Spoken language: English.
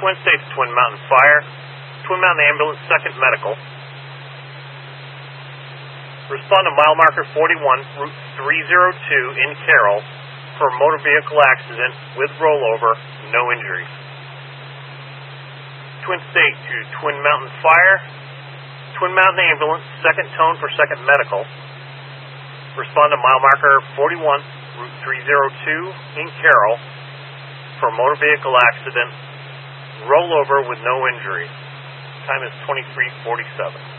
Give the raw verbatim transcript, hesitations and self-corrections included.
Twin States Twin Mountain Fire, Twin Mountain Ambulance, second Medical. Respond to mile marker forty-one, Route three oh two in Carroll for a motor vehicle accident with rollover, no injuries. Twin State to Twin Mountain Fire, Twin Mountain Ambulance, second tone for second Medical. Respond to mile marker forty-one, Route three oh two in Carroll for a motor vehicle accident, rollover with no injury. Time is twenty-three forty-seven.